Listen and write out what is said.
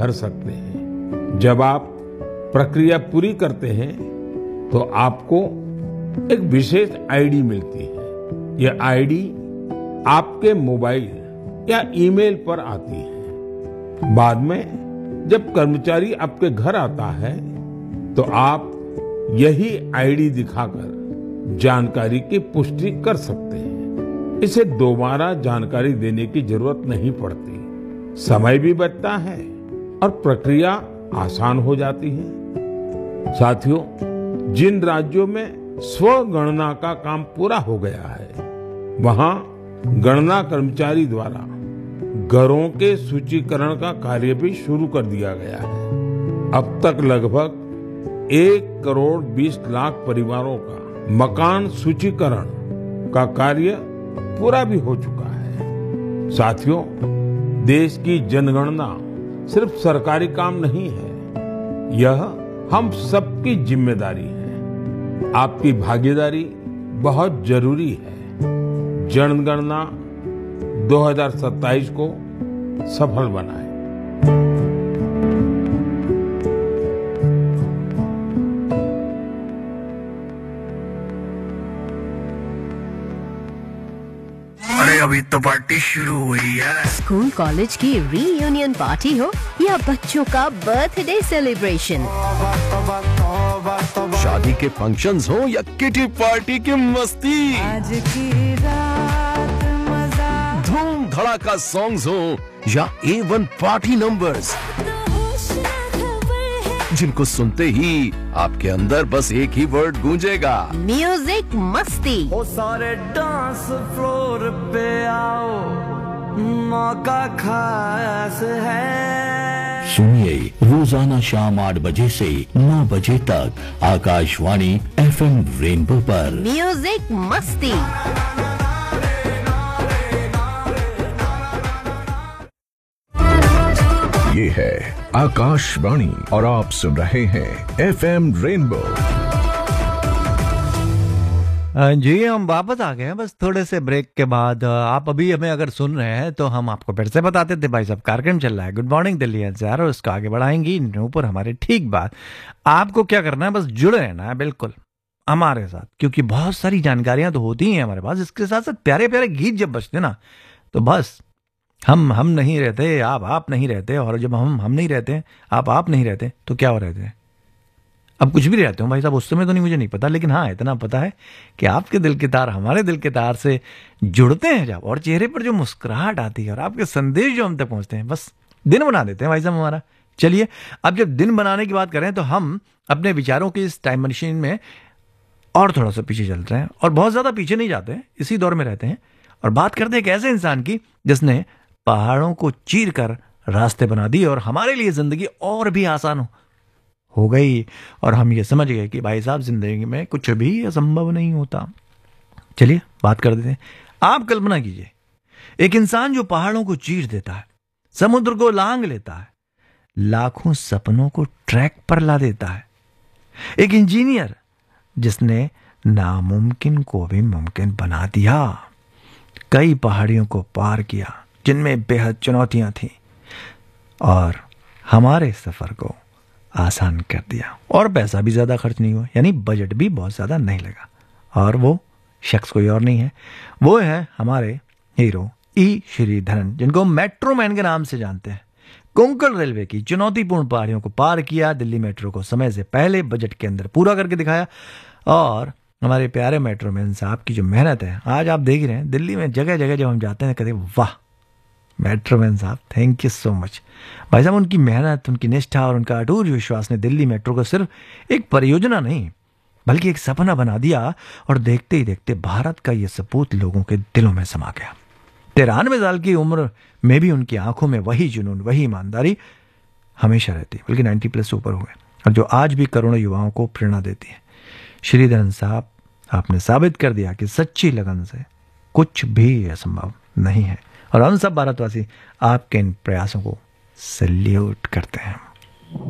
भर सकते हैं। जब आप प्रक्रिया पूरी करते हैं तो आपको एक विशेष आईडी मिलती है। यह आईडी आपके मोबाइल या ईमेल पर आती है। बाद में जब कर्मचारी आपके घर आता है तो आप यही आईडी दिखाकर जानकारी की पुष्टि कर सकते हैं। इसे दोबारा जानकारी देने की जरूरत नहीं पड़ती, समय भी बचता है और प्रक्रिया आसान हो जाती है। साथियों, जिन राज्यों में स्वगणना का काम पूरा हो गया है, वहां गणना कर्मचारी द्वारा घरों के सूचीकरण का कार्य भी शुरू कर दिया गया है। अब तक लगभग 1,20,00,000 परिवारों का मकान सूचीकरण का कार्य पूरा भी हो चुका है। साथियों, देश की जनगणना सिर्फ सरकारी काम नहीं है, यह हम सबकी जिम्मेदारी है। आपकी भागीदारी बहुत जरूरी है। जनगणना 2027 को सफल बनाएं। अभी तो पार्टी शुरू हुई है। स्कूल कॉलेज की रीयूनियन पार्टी हो या बच्चों का बर्थडे सेलिब्रेशन, शादी के फंक्शंस हो या किटी पार्टी की मस्ती, आज की रात मजा, धूम धड़ाका सॉन्ग्स हो या A1 पार्टी नंबर्स, जिनको सुनते ही आपके अंदर बस एक ही वर्ड गूंजेगा, म्यूजिक मस्ती। वो सारे डांस फ्लोर पे आओ, मौका खास है। सुनिए रोजाना शाम 8 बजे से 9 बजे तक आकाशवाणी FM रेनबो पर म्यूजिक मस्ती। ये है आकाशवाणी और आप सुन रहे हैं FM रेनबो। जी हम वापस आ गए हैं बस थोड़े से ब्रेक के बाद। आप अभी हमें अगर सुन रहे हैं तो हम आपको फिर से बताते थे भाई साहब कार्यक्रम चल रहा है गुड मॉर्निंग दिल्ली एनसीआर, और उसको आगे बढ़ाएंगी नूपुर हमारे ठीक बात। आपको क्या करना है, बस जुड़े रहना है बिल्कुल हमारे साथ, क्योंकि बहुत सारी जानकारियां तो होती ही हैं हमारे पास। इसके साथ साथ प्यारे प्यारे गीत जब बजते ना तो बस हम नहीं रहते, आप नहीं रहते, और जब हम नहीं रहते, आप नहीं रहते तो क्या हो रहते हैं, अब कुछ भी रहते हो भाई साहब, उस समय तो नहीं, मुझे नहीं पता, लेकिन हाँ इतना पता है कि आपके दिल के तार हमारे दिल के तार से जुड़ते हैं जब, और चेहरे पर जो मुस्कुराहट आती है और आपके संदेश जो हम तक पहुंचते हैं, बस दिन बना देते हैं भाई साहब हमारा। चलिए अब जब दिन बनाने की बात करें तो हम अपने विचारों की इस टाइम मशीन में और थोड़ा सा पीछे चलते हैं, और बहुत ज्यादा पीछे नहीं जाते हैं, इसी दौर में रहते हैं, और बात करते हैं एक ऐसे इंसान की जिसने पहाड़ों को चीर कर रास्ते बना दिए और हमारे लिए जिंदगी और भी आसान हो गई, और हम ये समझ गए कि भाई साहब जिंदगी में कुछ भी असंभव नहीं होता। चलिए बात कर देते हैं। आप कल्पना कीजिए एक इंसान जो पहाड़ों को चीर देता है, समुद्र को लांग लेता है, लाखों सपनों को ट्रैक पर ला देता है, एक इंजीनियर जिसने नामुमकिन को भी मुमकिन बना दिया, कई पहाड़ियों को पार किया जिनमें बेहद चुनौतियां थीं, और हमारे सफर को आसान कर दिया, और पैसा भी ज्यादा खर्च नहीं हुआ, यानी बजट भी बहुत ज्यादा नहीं लगा। और वो शख्स कोई और नहीं है, वो है हमारे हीरो ई श्रीधरन, जिनको मेट्रो मैन के नाम से जानते हैं। कोंकण रेलवे की चुनौतीपूर्ण पहाड़ियों को पार किया, दिल्ली मेट्रो को समय से पहले बजट के अंदर पूरा करके दिखाया, और हमारे प्यारे मेट्रो मैन साहब की जो मेहनत है, आज आप देख रहे हैं दिल्ली में जगह जगह जब हम जाते हैं कहते वाह मेट्रो मैन साहब थैंक यू सो मच। भाई साहब उनकी मेहनत, उनकी निष्ठा और उनका अटूट विश्वास ने दिल्ली मेट्रो को सिर्फ एक परियोजना नहीं बल्कि एक सपना बना दिया, और देखते ही देखते भारत का यह सपूत लोगों के दिलों में समा गया। 93 साल की उम्र में भी उनकी आंखों में वही जुनून, वही ईमानदारी हमेशा रहती, बल्कि 90+ ऊपर हुए, और जो आज भी करोड़ों युवाओं को प्रेरणा देती है। श्रीधरन साहब, आपने साबित कर दिया कि सच्ची लगन से कुछ भी असंभव नहीं है, और हम सब भारतवासी आपके इन प्रयासों को सैल्यूट करते हैं।